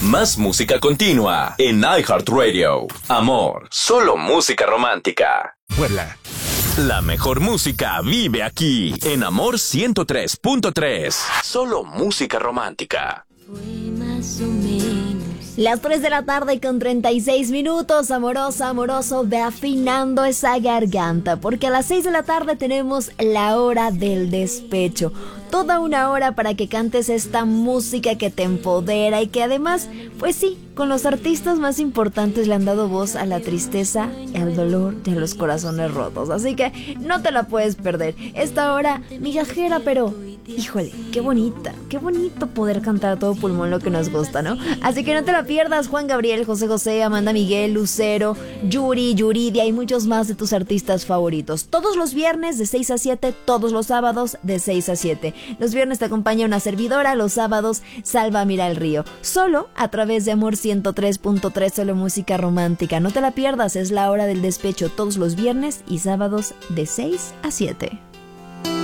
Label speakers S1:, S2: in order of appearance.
S1: Más música continua en iHeartRadio. Amor, solo música romántica.
S2: Puebla.
S1: La mejor música vive aquí en Amor 103.3. Solo música romántica.
S3: Fue más o menos.
S4: Las 3 de la tarde con 36 minutos, amorosa, amoroso, ve afinando esa garganta, porque a las 6 de la tarde tenemos la hora del despecho. Toda una hora para que cantes esta música que te empodera y que además, pues sí, con los artistas más importantes le han dado voz a la tristeza, al dolor y a los corazones rotos. Así que no te la puedes perder. Esta hora migajera, pero híjole, qué bonita, qué bonito poder cantar a todo pulmón lo que nos gusta, ¿no? Así que no te la pierdas. Juan Gabriel, José José, Amanda Miguel, Lucero, Yuri, Yuridia y muchos más de tus artistas favoritos. Todos los viernes de 6 a 7, todos los sábados de 6 a 7. Los viernes te acompaña una servidora, los sábados Salva Mira el Río. Solo a través de Amor 103.3, solo música romántica. No te la pierdas, es la hora del despecho todos los viernes y sábados de 6 a 7.